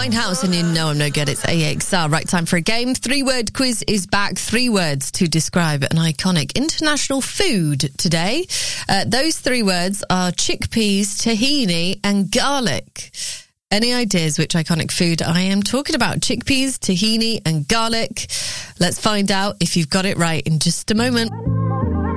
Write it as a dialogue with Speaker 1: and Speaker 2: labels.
Speaker 1: Winehouse, and you know I'm no good. It's AXR. Right, time for a game. 3-word quiz is back. 3 words to describe an iconic international food today. Those 3 words are chickpeas, tahini, and garlic. Any ideas which iconic food I am talking about? Chickpeas, tahini, and garlic. Let's find out if you've got it right in just a moment.